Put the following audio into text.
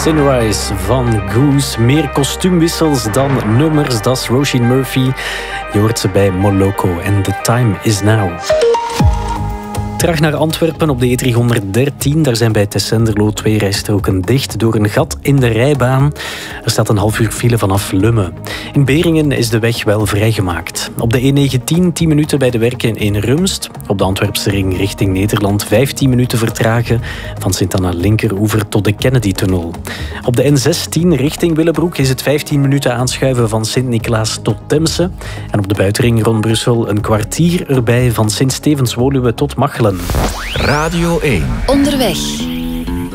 Sunrise van Goose. Meer kostuumwissels dan nummers, dat is Roisin Murphy. Je hoort ze bij Moloko en The Time Is Now. Terug naar Antwerpen op de E313. Daar zijn bij Tessenderlo 2 rijstroken dicht door een gat in de rijbaan. Er staat een half uur file vanaf Lummen. In Beringen is de weg wel vrijgemaakt. Op de E19 10 minuten bij de werken in Rumst. Op de Antwerpse ring richting Nederland 15 minuten vertragen. Van Sint-Anna linkeroever tot de Kennedy-tunnel. Op de N16 richting Willebroek is het 15 minuten aanschuiven van Sint-Niklaas tot Temse. En op de buitenring rond Brussel een kwartier erbij van Sint-Stevens-Woluwe tot Machelen. Radio 1. Onderweg.